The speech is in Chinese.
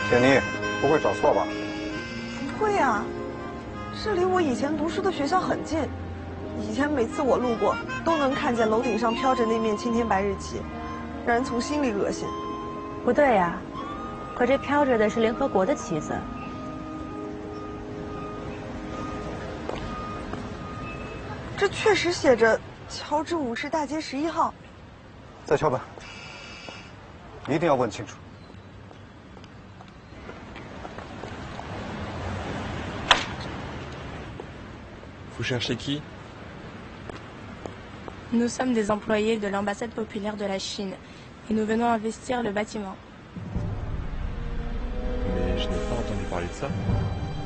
简妮，不会找错吧？ 不会啊，这离我以前读书的学校很近。以前每次我路过，都能看见楼顶上飘着那面青天白日旗，让人从心里恶心。 不对呀，可这飘着的是联合国的旗子。 这确实写着乔治五世大街11号。 再敲门，一定要问清楚。 Vous cherchez qui? Nous sommes des employés de l'ambassade populaire de la Chine et nous venons investir le bâtiment. Mais je n'ai pas entendu parler de ça.